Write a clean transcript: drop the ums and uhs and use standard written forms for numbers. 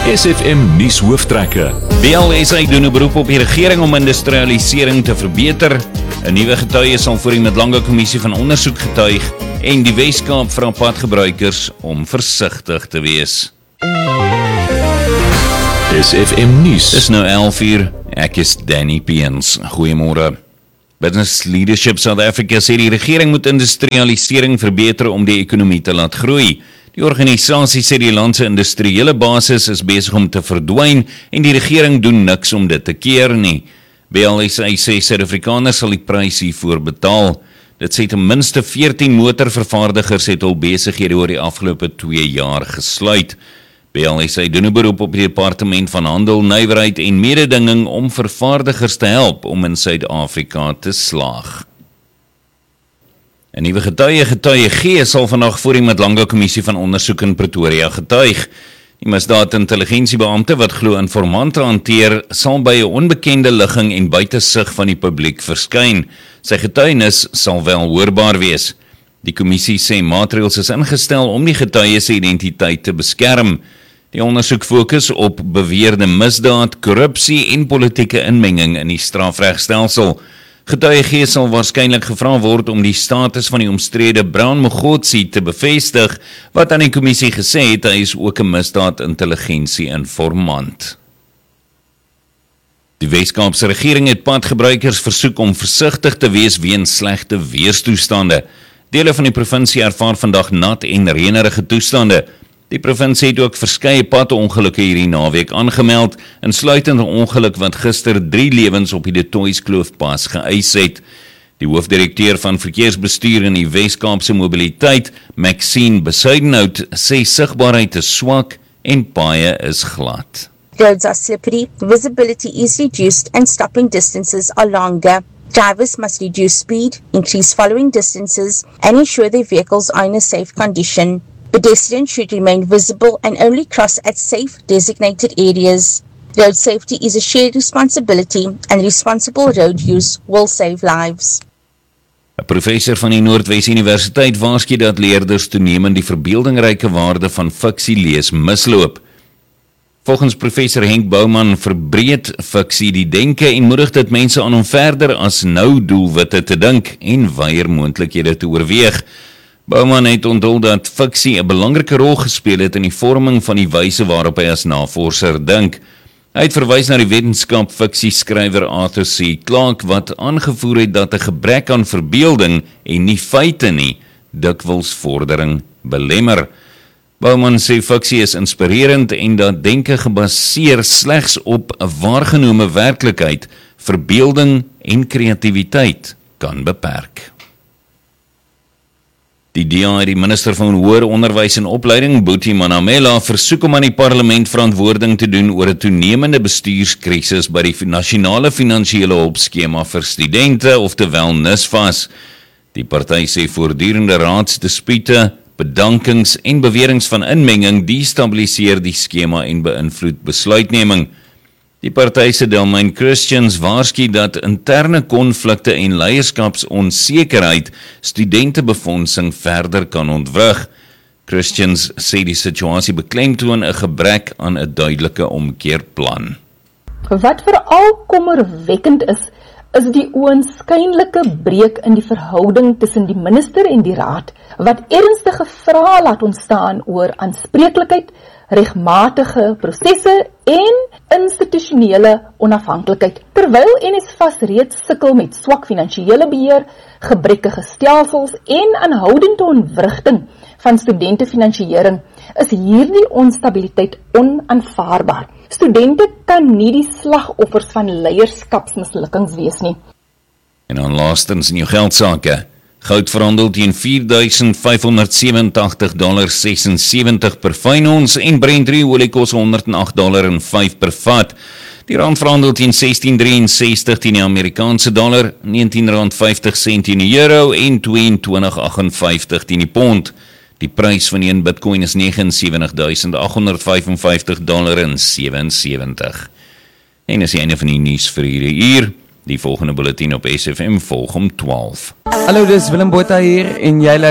SFM nuus hooftrekke. BLSA doen 'n beroep op die regering om industrialisering te verbeter. 'n Nuwe getuie sal voor die Mdlanga Kommissie van ondersoek getuig en die Weskaap vra padgebruikers om versigtig te wees. SFM nuus. Dis nou 11:00. Ek is Danny Peens. Goeiemôre. Business Leadership South Africa sê die regering moet industrialisering verbeter om die ekonomie te laat groei. Die organisasie sê die land se industriële basis is besig om te verdwyn en die regering doen niks om dit te keer nie. BLSA sê Suid-Afrikaners sal die prys hiervoor betaal. Dit sê ten minste 14 motorvervaardigers het al besighede oor die afgelope 2 jaar gesluit. BLSA doen 'n beroep op die Departement van Handel, Nywerheid en Mededinging om vervaardigers te help om in Suid-Afrika te slaag. 'n Nuwe getuie G sal vandag voor die Mdlanga Kommissie van ondersoek in Pretoria getuig. Die misdaadintelligensiebeampte wat glo informante hanteer, sal by 'n onbekende ligging en buite sig van die publiek verskyn. Sy getuienis sal wel hoorbaar wees. Die kommissie sê maatreëls is ingestel om die getuie se identiteit te beskerm. Die ondersoek fokus op beweerde misdaad, korrupsie en politieke inmenging in die strafregstelsel. Getuie G sal waarskynlik gevra word om die status van die omstrede Brown Mogotsi te bevestig, wat aan die kommissie gesê het hy is ook 'n misdaadintelligensie-informant. Die Weskaapse regering het padgebruikers versoek om versigtig te wees weens slegte weerstoestande. Dele van die provinsie ervaar vandag nat en reënerige toestande. Die provinsie het ook verskeie padongelukke hierdie naweek aangemeld, insluitend 'n ongeluk wat gister 3 lewens op die De Toys Kloofpas geëis het. Die hoofdirekteur van verkeersbestuur in die Weskaapse mobiliteit, Maxine Besuidenhout, sê sigbaarheid is swak en paaie is glad. Roads are slippery, visibility is reduced and stopping distances are longer. Drivers must reduce speed, increase following distances, and ensure their vehicles are in a safe condition. Pedestrians should remain visible and only cross at safe designated areas. Road safety is a shared responsibility and responsible road use will save lives. 'n Professor van die Noordwes Universiteit waarsku dat leerders toenemend die verbeeldingryke waarde van fiksie lees misloop. Volgens professor Henk Bouman verbreed fiksie die denke en moedig dit mense aan om verder as nou doelwitte te dink en weier moontlikhede te oorweeg. Bouman het onthul dat fiksie 'n belangrike rol gespeel het in die vorming van die wyse waarop hy as navorser dink. Hy het verwys na die wetenskap fiksieskrywer Arthur C. Clarke wat aangevoer het dat 'n gebrek aan verbeelding en nie feite nie dikwels vordering belemmer. Bouman sê fiksie is inspirerend en dat denke gebaseer slegs op 'n waargenome werklikheid, verbeelding en kreatiwiteit kan beperk. Die DA, die minister van Hoër Onderwys en Opleiding, Boetie Manamela, versoek om aan die parlement verantwoording te doen oor 'n toenemende bestuurskrisis by die nasionale finansiële hulpskema vir studente, oftewel NSFAS. Die party sê voortdurende raadsdispute, bedankings en beweringe van inmenging destabiliseer die skema en beïnvloed besluitneming. Die party se Delmain Christians waarsku dat interne konflikte en leierskapsonsekerheid studentebefondsing verder kan ontwrig. Christians sê die situasie beklemtoon 'n gebrek aan 'n duidelike omkeerplan. Wat veral kommerwekkend is die oënskynlike breuk in die verhouding tussen die minister en die raad, wat ernstige vrae laat ontstaan oor aanspreeklikheid, regmatige prosesse en institusionele onafhanklikheid. Terwyl NSFAS reeds sukkel met swak finansiële beheer, gebrekkige stelsels en aanhoudende ontwrigting van studentefinansiering, is hierdie onstabiliteit onaanvaarbaar. Studente kan nie die slagoffers van leierskapsmislukkings wees nie. En dan laastens in jou geldsake. Goud verhandel teen $4,587.76 per fyn ons en Brent olie kos $108.05 per vat. Die rand verhandel teen 16.63 teen die Amerikaanse dollar, R19.50 teen die euro en 22.58 teen die pond. Die prys van 1 Bitcoin is $79.855.77. En is die einde van die nuus vir hierdie uur. Die volgende bulletin op SFM volg om 12. Hallo, dis Willem Botha hier en jy